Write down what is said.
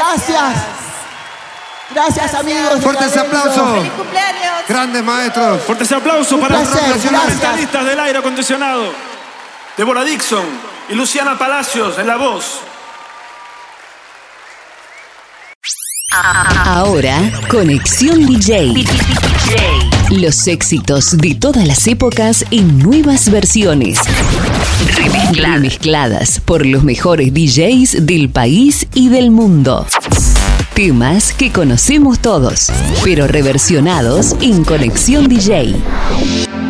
Gracias. Gracias, amigos. Fuertes aplausos. ¡Feliz cumpleaños! Grandes maestros. Fuertes aplausos para los placer, profesionalistas del aire acondicionado. Deborah Dixon y Luciana Palacios en la voz. Ahora, Conexión DJ. Los éxitos de todas las épocas en nuevas versiones. Remezcladas por los mejores DJs del país y del mundo. Temas que conocemos todos, pero reversionados en Conexión DJ.